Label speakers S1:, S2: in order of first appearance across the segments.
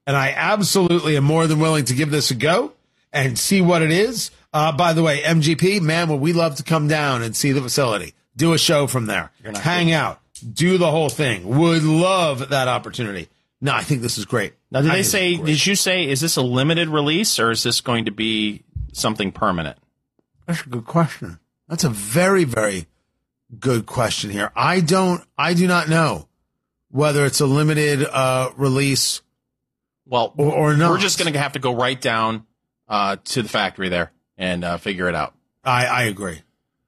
S1: and I absolutely am more than willing to give this a go and see what it is. By the way, MGP, man, would we love to come down and see the facility, do a show from there, hang out, do the whole thing. Would love that opportunity. No, I think this is great.
S2: Now, did you say, is this a limited release or is this going to be something permanent?
S1: That's a good question. That's a very, very good question here. I do not know whether it's a limited release or not.
S2: We're just going to have to go right down to the factory there and figure it out.
S1: I agree.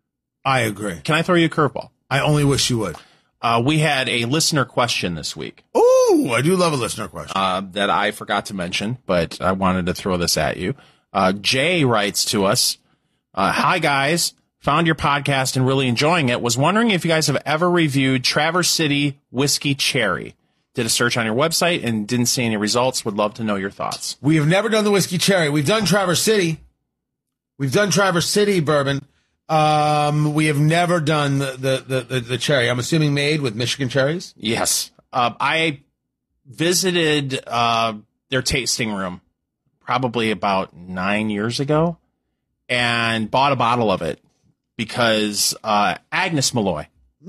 S2: Can I throw you a curveball?
S1: I only wish you would.
S2: We had a listener question this week.
S1: Oh, I do love a listener question.
S2: That I forgot to mention, but I wanted to throw this at you. Jay writes to us, hi, guys. Found your podcast and really enjoying it. Was wondering if you guys have ever reviewed Traverse City Whiskey Cherry. Did a search on your website and didn't see any results. Would love to know your thoughts.
S1: We have never done the Whiskey Cherry. We've done Traverse City. We've done Traverse City bourbon. We have never done the cherry. I'm assuming made with Michigan cherries?
S2: Yes. I visited their tasting room probably about 9 years ago and bought a bottle of it because Agnes Malloy.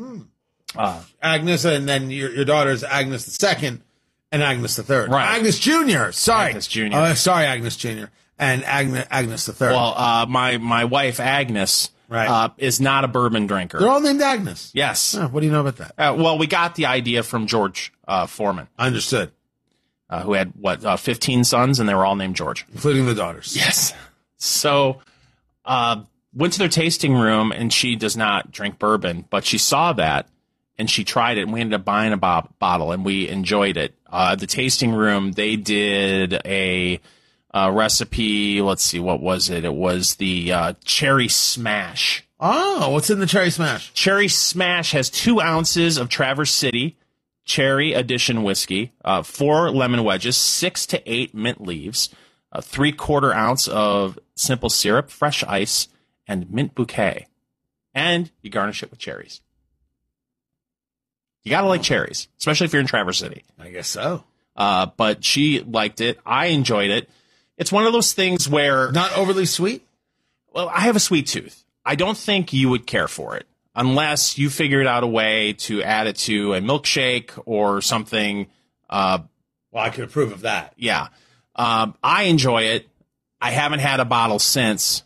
S1: Agnes, and then your daughter's Agnes the second and Agnes the third.
S2: Right.
S1: Agnes Jr. Sorry.
S2: Agnes Jr.
S1: Sorry, Agnes Jr. And Agnes the third.
S2: Well, my wife, Agnes, is not a bourbon drinker.
S1: They're all named Agnes.
S2: Yes.
S1: Oh, what do you know about that?
S2: Well, we got the idea from George Foreman.
S1: Understood.
S2: Who had, 15 sons, and they were all named George.
S1: Including the daughters.
S2: Yes. So, went to their tasting room, and she does not drink bourbon, but she saw that, and she tried it, and we ended up buying a bottle, and we enjoyed it. The tasting room, they did a recipe. Let's see, what was it? It was the Cherry Smash.
S1: Oh, what's in the Cherry Smash?
S2: Cherry Smash has 2 ounces of Traverse City Cherry Edition whiskey, 4 lemon wedges, 6 to 8 mint leaves, 3/4 ounce of simple syrup, fresh ice, and mint bouquet. And you garnish it with cherries. You gotta like cherries, especially if you're in Traverse City.
S1: I guess so.
S2: But she liked it. I enjoyed it. It's one of those things where...
S1: Not overly sweet?
S2: Well, I have a sweet tooth. I don't think you would care for it unless you figured out a way to add it to a milkshake or something.
S1: Well, I could approve of that.
S2: Yeah. I enjoy it. I haven't had a bottle since.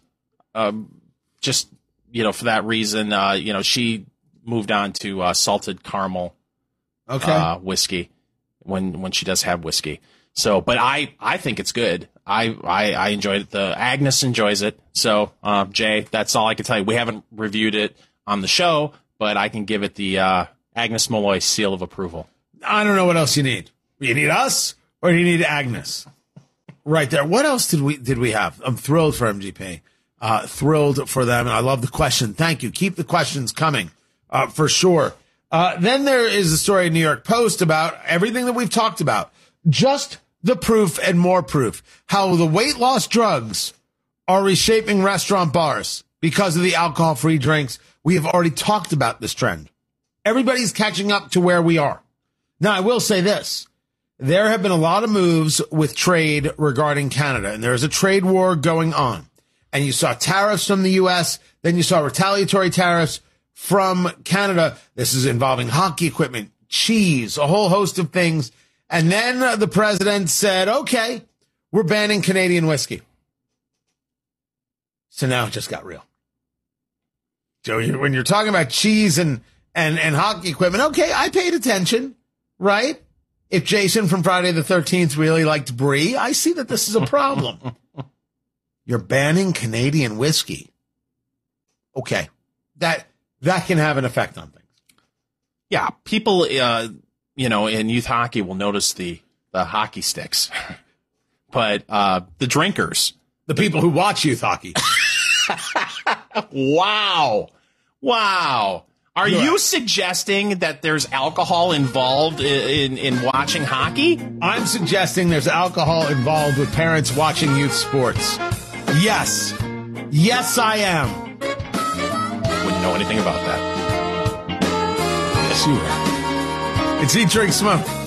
S2: Just, for that reason, she moved on to salted caramel whiskey when she does have whiskey. So, but I think it's good. I enjoyed it. The Agnes enjoys it. So, Jay, that's all I can tell you. We haven't reviewed it on the show, but I can give it the Agnes Malloy seal of approval.
S1: I don't know what else you need. You need us or you need Agnes? Right there. What else did we have? I'm thrilled for MGP. Thrilled for them. And I love the question. Thank you. Keep the questions coming, for sure. Then there is a story in New York Post about everything that we've talked about. Just the proof and more proof. How the weight loss drugs are reshaping restaurant bars because of the alcohol-free drinks. We have already talked about this trend. Everybody's catching up to where we are. Now, I will say this. There have been a lot of moves with trade regarding Canada, and there is a trade war going on. And you saw tariffs from the U.S., then you saw retaliatory tariffs from Canada. This is involving hockey equipment, cheese, a whole host of things. And then the president said, okay, we're banning Canadian whiskey. So now it just got real. So when you're talking about cheese and hockey equipment, okay, I paid attention, right? If Jason from Friday the 13th really liked Brie, I see that this is a problem. You're banning Canadian whiskey. Okay. That can have an effect on things.
S2: Yeah, people, in youth hockey will notice the hockey sticks. But the drinkers.
S1: The people who watch youth hockey.
S2: Wow. Are you suggesting that there's alcohol involved in watching hockey?
S1: I'm suggesting there's alcohol involved with parents watching youth sports. Yes. Yes, I am.
S2: Wouldn't know anything about that.
S1: Yes, you are. It's Eat, Drink, Smoke.